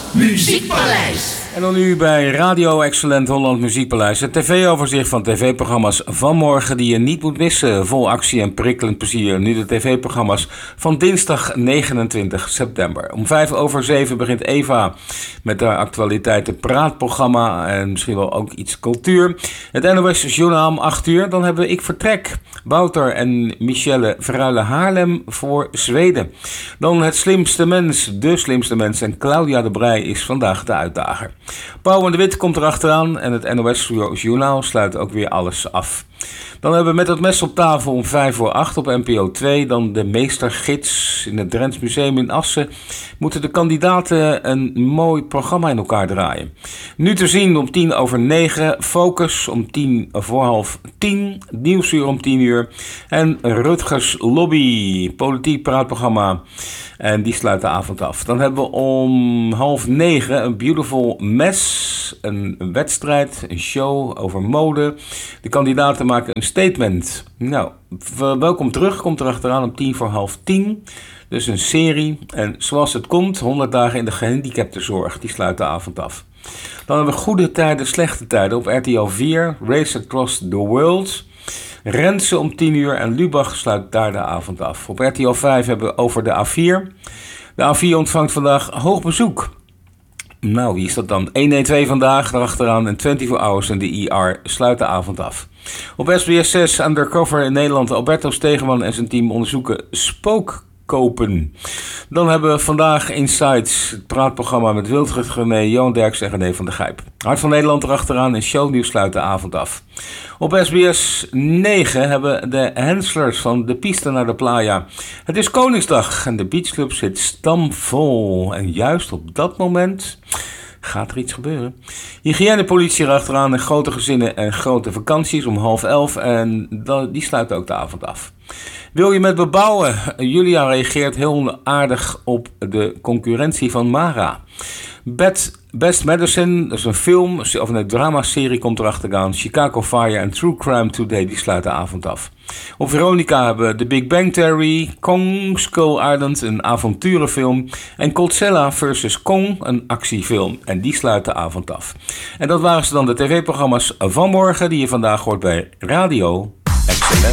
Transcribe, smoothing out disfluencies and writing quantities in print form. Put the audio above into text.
Muziekpaleis. En dan nu bij Radio Excellent Holland Muziekpaleis. Het tv-overzicht van tv-programma's van morgen die je niet moet missen. Vol actie en prikkelend plezier. Nu de tv-programma's van dinsdag 29 september. Om 6:05 begint Eva met haar actualiteiten praatprogramma. En misschien wel ook iets cultuur. Het NOS Journaal om 8:00. Dan hebben we Ik Vertrek. Wouter en Michelle verruilen Haarlem voor Zweden. Dan Het Slimste Mens. De Slimste Mens. En Claudia de Breij is vandaag de uitdager. Pauw en de Wit komt erachteraan en het NOS Journaal sluit ook weer alles af. Dan hebben we Met het mes op tafel om 7:05 op NPO 2. Dan de meestergids in het Drents Museum in Assen. Moeten de kandidaten een mooi programma in elkaar draaien. Nu te zien om 9:10. Focus om 10:45. Nieuwsuur om 10:00. En Rutgers Lobby, politiek praatprogramma. En die sluit de avond af. Dan hebben we om 8:30 een Beautiful Mess. Een wedstrijd, een show over mode. De kandidaten maken een statement. Nou, welkom terug. Komt erachteraan om 10:45. Dus een serie. En zoals het komt, 100 dagen in de gehandicaptenzorg. Die sluit de avond af. Dan hebben we Goede Tijden, Slechte Tijden op RTL 4. Race Across the World. Rensen om 10:00 en Lubach sluit daar de avond af. Op RTL 5 hebben we over de A4. De A4 ontvangt vandaag hoog bezoek. Nou, wie is dat dan? 112 vandaag, daarachteraan en 24 Hours en de IR sluit de avond af. Op SBS 6 Undercover in Nederland. Alberto Stegeman en zijn team onderzoeken spookkopen. Dan hebben we vandaag Insights, het praatprogramma met Wilfried Gené, Johan Derks en René van der Gijp. Hart van Nederland erachteraan en Shownieuws sluit de avond af. Op SBS 9 hebben we de Henslers van De Piste naar de Playa. Het is Koningsdag en de beachclub zit stamvol. En juist op dat moment gaat er iets gebeuren. Hygiënepolitie erachteraan en grote gezinnen en grote vakanties om 10:30. En die sluit ook de avond af. Wil je met bebouwen? Julia reageert heel aardig op de concurrentie van Mara. Best Medicine, dat is een film, of een dramaserie komt erachteraan. Chicago Fire en True Crime Today, die sluit de avond af. Op Veronica hebben we The Big Bang Theory, Kong Skull Island, een avonturenfilm. En Godzilla vs. Kong, een actiefilm. En die sluit de avond af. En dat waren ze dan de tv-programma's van morgen, die je vandaag hoort bij Radio Excellent.